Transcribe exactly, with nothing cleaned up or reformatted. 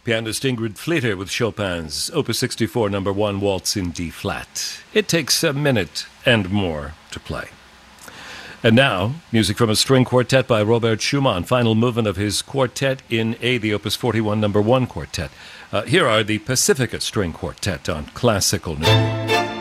Pianist Ingrid Fleeter with Chopin's Opus sixty-four, number one, Waltz in D-flat. It takes a minute and more to play. And now, music from a string quartet by Robert Schumann, final movement of his quartet in A, the Opus forty-one, number one quartet. Uh, here are the Pacifica String Quartet on Classical News.